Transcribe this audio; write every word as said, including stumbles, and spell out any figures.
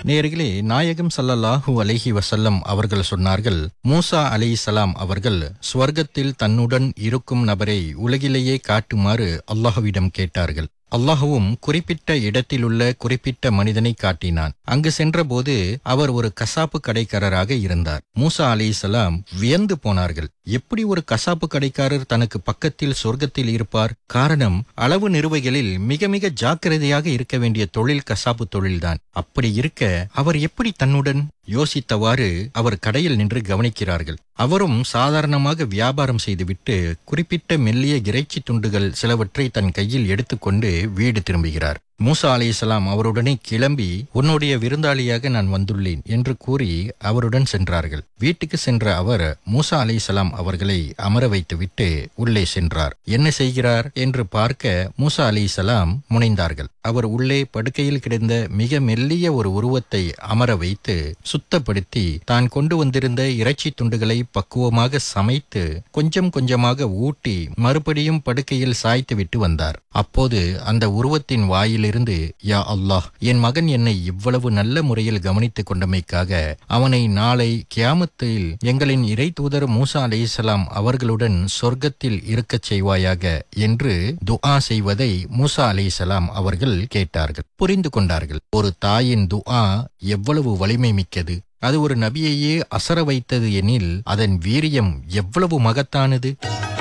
நேயர்களே, நாயகம் ஸல்லல்லாஹு அலைஹி வஸல்லம் அவர்கள் சொன்னார்கள், மூசா அலைஹிஸ்ஸலாம் அவர்கள் சுவர்க்கத்தில் தன்னுடன் இருக்கும் நபரை உலகிலேயே காட்டுமாறு அல்லாஹ்விடம் கேட்டார்கள். அல்லாஹ்வும் குறிப்பிட்ட இடத்திலுள்ள குறிப்பிட்ட மனிதனை காட்டினான். அங்கு சென்றபோது அவர் ஒரு கசாப்பு கடைக்காரராக இருந்தார். மூசா அலைஹிஸ்ஸலாம் வியந்து போனார்கள். எப்படி ஒரு கசாப்பு கடைக்காரர் தனக்கு பக்கத்தில் சொர்க்கத்தில் இருப்பார்? காரணம், அளவு நிறுவைகளில் மிக மிக ஜாக்கிரதையாக இருக்க வேண்டிய தொழில் கசாப்பு தொழில்தான். அப்படி இருக்க அவர் எப்படி தன்னுடன்? யோசித்தவாறு அவர் கடையில் நின்று கவனிக்கிறார்கள். அவரும் சாதாரணமாக வியாபாரம் செய்துவிட்டு குறிப்பிட்ட மெல்லிய இறைச்சி துண்டுகள் சிலவற்றை தன் கையில் எடுத்துக்கொண்டு வீடு திரும்புகிறார். மூசா அலைஹிஸ்ஸலாம் அவருடனே கிளம்பி, உன்னுடைய விருந்தாளியாக நான் வந்துள்ளேன் என்று கூறி அவருடன் சென்றார்கள். வீட்டுக்கு சென்ற அவர் மூசா அலைஹிஸ்ஸலாம் அவர்களை அமர வைத்துவிட்டு உள்ளே சென்றார். என்ன செய்கிறார் என்று பார்க்க மூசா அலைஹிஸ்ஸலாம் முனைந்தார்கள். அவர் உள்ளே படுக்கையில் கிடந்த மிக மெல்லிய ஒரு உருவத்தை அமர வைத்து சுத்தப்படுத்தி தான் கொண்டு வந்திருந்த இறைச்சி துண்டுகளை பக்குவமாக சமைத்து கொஞ்சம் கொஞ்சமாக ஊட்டி மறுபடியும் படுக்கையில் சாய்த்து விட்டு வந்தார். அப்போது அந்த உருவத்தின் வாயிலிருந்து, யா அல்லாஹ், என் மகன் என்னை இவ்வளவு நல்ல முறையில் கவனித்துக் கொண்டமைக்காக அவனை நாளை கியாமத்தில் எங்களின் இறை தூதர் மூசா அலைஹிஸ்ஸலாம் அவர்களுடன் சொர்க்கத்தில் இருக்கச் செய்வாயாக என்று துஆ செய்வதை மூசா அலைஹிஸ்ஸலாம் அவர்கள் கேட்டார்கள், புரிந்து கொண்டார்கள். ஒரு தாயின் துஆ எவ்வளவு வலிமை மிக்கது! அது ஒரு நபியையே அசர வைத்தது எனில் அதன் வீரியம் எவ்வளவு மகத்தானது!